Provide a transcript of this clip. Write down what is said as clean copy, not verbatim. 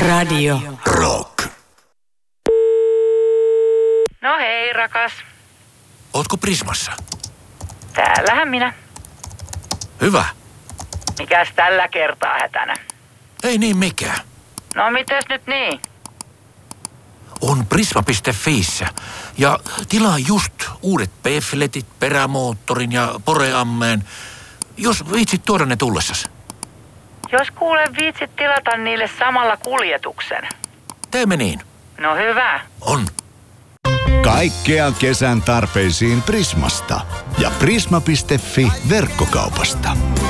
Radio Rock. No hei, rakas. Ootko Prismassa? Täällähän minä. Hyvä. Mikäs tällä kertaa hätänä? Ei niin mikään. No mites nyt niin? On prisma.fiissä ja tilaa just uudet pefletit, perämoottorin ja poreammeen, jos viitsit tuoda ne tullessas. Jos kuule viitsit tilata niille samalla kuljetuksen. Teemme niin. No hyvä. On. Kaikkea kesän tarpeisiin Prismasta ja prisma.fi verkkokaupasta.